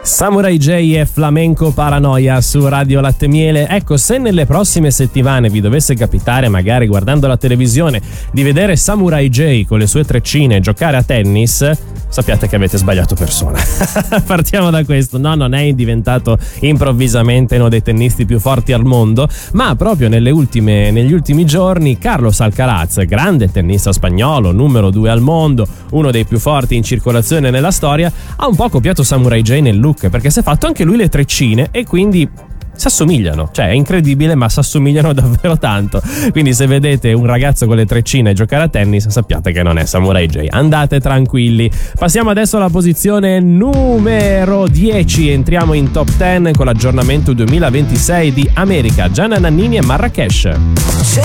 Samurai J e Flamenco Paranoia su Radio Latte Miele. Ecco, se nelle prossime settimane vi dovesse capitare, magari guardando la televisione, di vedere Samurai J con le sue treccine giocare a tennis, sappiate che avete sbagliato persona. Partiamo da questo. No, non è diventato improvvisamente uno dei tennisti più forti al mondo, ma proprio negli ultimi giorni Carlos Alcaraz, grande tennista spagnolo, numero 2 al mondo, uno dei più forti in circolazione nella storia, ha un po' copiato Samurai J nel look, perché si è fatto anche lui le treccine e quindi si assomigliano, cioè è incredibile, ma si assomigliano davvero tanto. Quindi se vedete un ragazzo con le treccine giocare a tennis, sappiate che non è Samurai J, andate tranquilli. Passiamo adesso alla posizione numero 10, entriamo in top 10 con l'aggiornamento 2026 di America, Gianna Nannini e Marrakesh.